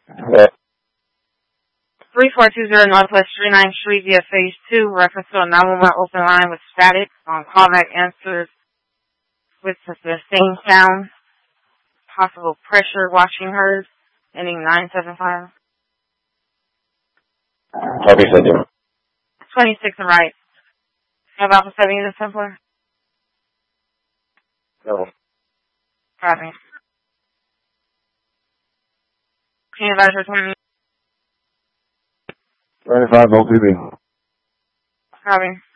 Yeah. 3420 Northwest 39th Street via Phase 2. Reference to a 911 open line with static. Callback answers with the same sound. Possible pressure washing hers. Ending 975. Copy, send you. 26 and right. Have Alpha 7 unit simpler? No. Copy. Can you advise your 20? 25 OPB. Copy.